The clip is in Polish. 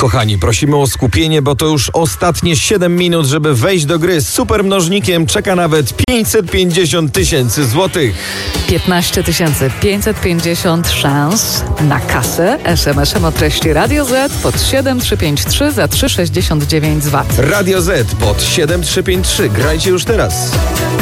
Kochani, prosimy o skupienie, bo to już ostatnie 7 minut, żeby wejść do gry. Z super mnożnikiem czeka nawet 550 tysięcy złotych. 15 550 szans na kasę SMS-em o treści Radio Z pod 7353 za 3,69 z VAT. Radio Z pod 7353. Grajcie już teraz.